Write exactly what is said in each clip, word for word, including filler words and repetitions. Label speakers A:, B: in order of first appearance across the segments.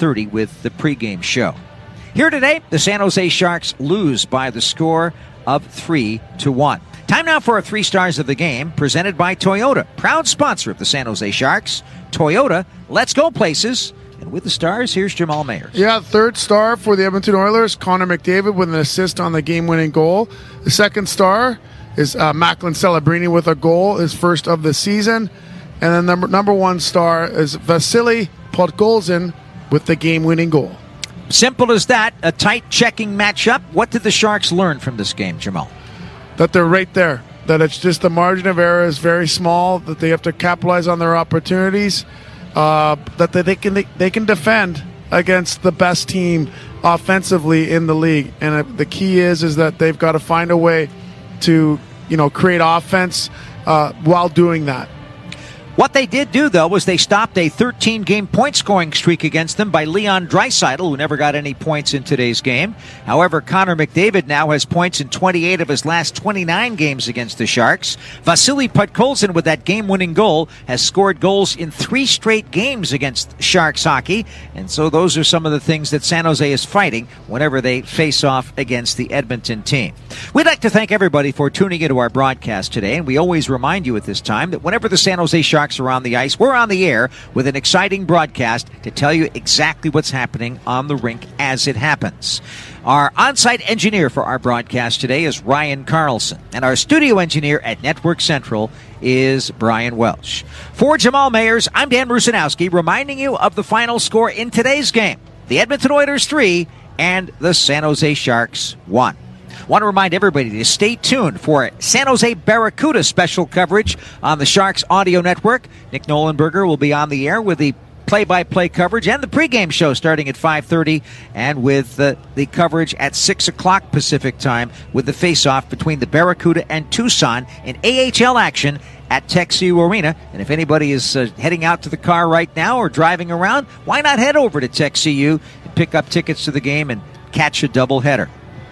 A: thirty with the pregame show. Here today, the San Jose Sharks lose by the score of three to one. Time now for our three stars of the game, presented by Toyota, proud sponsor of the San Jose Sharks. Toyota, let's go places. And with the stars, here's Jamal Mayers.
B: Yeah, third star for the Edmonton Oilers, Connor McDavid with an assist on the game-winning goal. The second star is uh, Macklin Celebrini with a goal, his first of the season. And then number number one star is Vasily Podkolzin with the game-winning goal.
A: Simple as that, a tight checking matchup. What did the Sharks learn from this game, Jamal?
B: That they're right there, that it's just the margin of error is very small, that they have to capitalize on their opportunities, uh, that they, they can they, they can defend against the best team offensively in the league. And uh, the key is is that they've got to find a way to, you know, create offense uh, while doing that.
A: What they did do, though, was they stopped a thirteen-game point-scoring streak against them by Leon Draisaitl, who never got any points in today's game. However, Connor McDavid now has points in twenty-eight of his last twenty-nine games against the Sharks. Vasily Podkolzin, with that game-winning goal, has scored goals in three straight games against Sharks hockey. And so those are some of the things that San Jose is fighting whenever they face off against the Edmonton team. We'd like to thank everybody for tuning into our broadcast today, and we always remind you at this time that whenever the San Jose Sharks are on the ice, we're on the air with an exciting broadcast to tell you exactly what's happening on the rink as it happens. Our on-site engineer for our broadcast today is Ryan Carlson, and our studio engineer at Network Central is Brian Welsh. For Jamal Mayers, I'm Dan Rusanowski, reminding you of the final score in today's game. The Edmonton Oilers three and the San Jose Sharks one. Want to remind everybody to stay tuned for San Jose Barracuda special coverage on the Sharks Audio Network. Nick Nolenberger will be on the air with the play-by-play coverage and the pregame show starting at five thirty, and with uh, the coverage at six o'clock Pacific time with the face-off between the Barracuda and Tucson in A H L action at TechCU Arena. And if anybody is uh, heading out to the car right now or driving around, why not head over to TechCU and pick up tickets to the game and catch a doubleheader?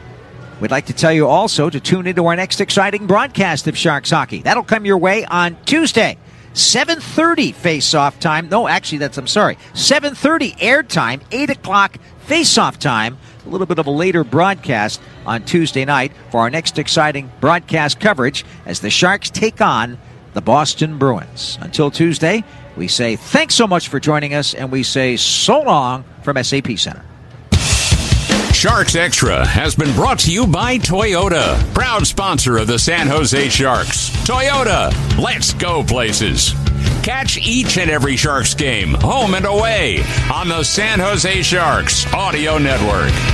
A: We'd like to tell you also to tune into our next exciting broadcast of Sharks hockey. That'll come your way on Tuesday, seven thirty face-off time. No, actually, that's, I'm sorry, seven thirty air time, eight o'clock face-off time. A little bit of a later broadcast on Tuesday night for our next exciting broadcast coverage as the Sharks take on the Boston Bruins. Until Tuesday, we say thanks so much for joining us, and we say so long from S A P Center.
C: Sharks Extra has been brought to you by Toyota, proud sponsor of the San Jose Sharks. Toyota, let's go places. Catch each and every Sharks game, home and away, on the San Jose Sharks Audio Network.